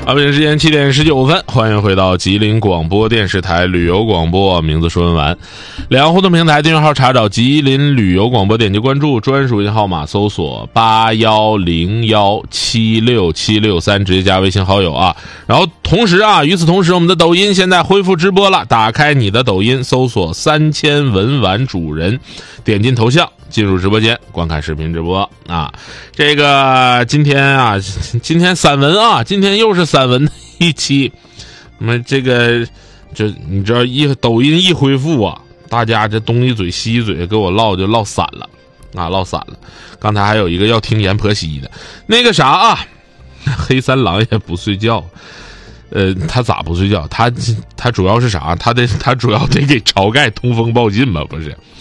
北京时间7点19分，欢迎回到吉林广播电视台旅游广播，名字说文完。两岸互动平台订阅号查找吉林旅游广播，点击关注，专属信号码搜索8101767663，直接加微信好友啊。然后同时啊，与此同时，我们的抖音现在恢复直播了，打开你的抖音，搜索3000文玩主人，点进头像，进入直播间观看视频直播啊。这个今天散文啊，今天又是散文的一期。那么这个就你知道抖音一恢复啊，大家这东一嘴西一嘴给我唠就唠散了啊，唠散了。刚才还有一个要听阎婆惜的那个啥啊，黑三郎也不睡觉。他咋不睡觉？他主要是啥？他主要得给晁盖通风报信吧？不是。